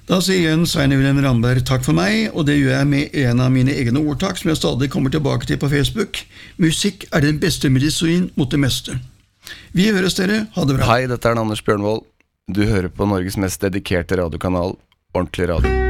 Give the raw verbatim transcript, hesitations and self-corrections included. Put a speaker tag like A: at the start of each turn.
A: Da sier igjen Svein Wilhelm Ramberg takk for meg, og det gjør jeg med en av mine egne ordtak som jeg stadig kommer tilbake til på Facebook. Musikk er den beste medisin mot det meste. Vi høres dere, ha det bra.
B: Hei, dette er Anders Bjørnvold. Du hører på Norges mest dedikerte radiokanal, Ordentlig Radio.